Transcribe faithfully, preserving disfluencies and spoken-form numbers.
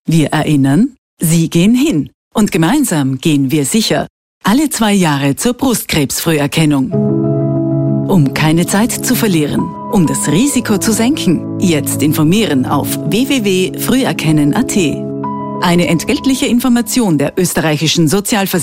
Wir erinnern, Sie gehen hin. Und gemeinsam gehen wir sicher alle zwei Jahre zur Brustkrebsfrüherkennung. Um keine Zeit zu verlieren, um das Risiko zu senken, jetzt informieren auf w w w punkt früherkennen punkt a t. Eine entgeltliche Information der österreichischen Sozialversicherung.